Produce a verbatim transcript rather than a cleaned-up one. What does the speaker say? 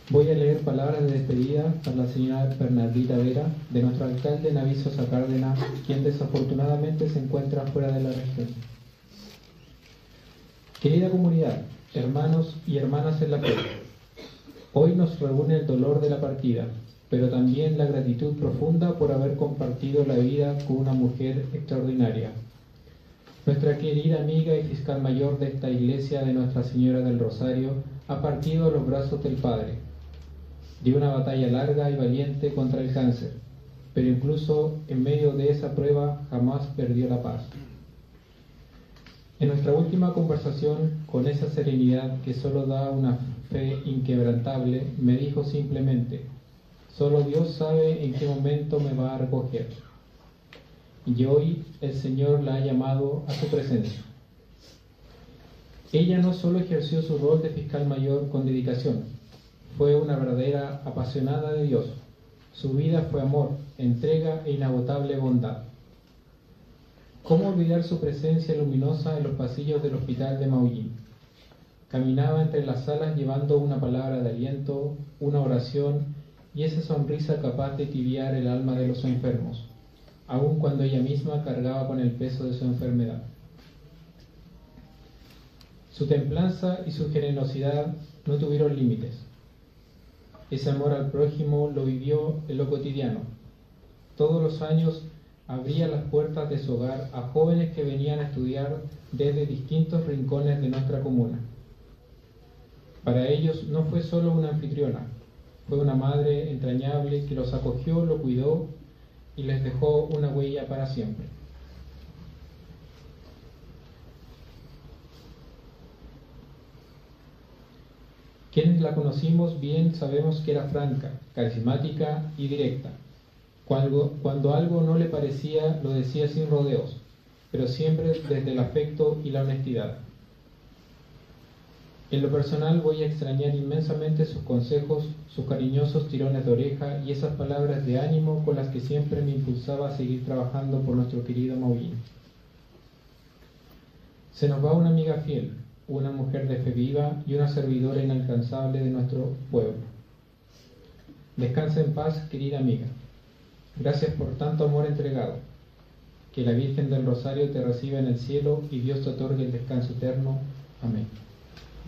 Voy a leer palabras de despedida para la señora Bernardita Vera, de nuestro alcalde Naviso Sacárdenas, quien desafortunadamente se encuentra fuera de la región. Querida comunidad, hermanos y hermanas en la fe, hoy nos reúne el dolor de la partida, pero también la gratitud profunda por haber compartido la vida con una mujer extraordinaria. Nuestra querida amiga y fiscal mayor de esta iglesia de Nuestra Señora del Rosario ha partido a los brazos del Padre. Dio una batalla larga y valiente contra el cáncer, pero incluso en medio de esa prueba jamás perdió la paz. En nuestra última conversación, con esa serenidad que solo da una fe inquebrantable, me dijo simplemente: solo Dios sabe en qué momento me va a recoger. Y hoy el Señor la ha llamado a su presencia. Ella no solo ejerció su rol de fiscal mayor con dedicación, fue una verdadera apasionada de Dios. Su vida fue amor, entrega e inagotable bondad. ¿Cómo olvidar su presencia luminosa en los pasillos del hospital de Maullín? Caminaba entre las salas llevando una palabra de aliento, una oración y esa sonrisa capaz de tibiar el alma de los enfermos, aun cuando ella misma cargaba con el peso de su enfermedad. Su templanza y su generosidad no tuvieron límites. Ese amor al prójimo lo vivió en lo cotidiano. Todos los años abría las puertas de su hogar a jóvenes que venían a estudiar desde distintos rincones de nuestra comuna. Para ellos no fue solo una anfitriona, fue una madre entrañable que los acogió, lo cuidó y les dejó una huella para siempre. Quienes la conocimos bien sabemos que era franca, carismática y directa. Cuando, cuando algo no le parecía, lo decía sin rodeos, pero siempre desde el afecto y la honestidad. En lo personal voy a extrañar inmensamente sus consejos, sus cariñosos tirones de oreja y esas palabras de ánimo con las que siempre me impulsaba a seguir trabajando por nuestro querido Maullín. Se nos va una amiga fiel, una mujer de fe viva y una servidora inalcanzable de nuestro pueblo. Descansa en paz, querida amiga. Gracias por tanto amor entregado. Que la Virgen del Rosario te reciba en el cielo y Dios te otorgue el descanso eterno. Amén.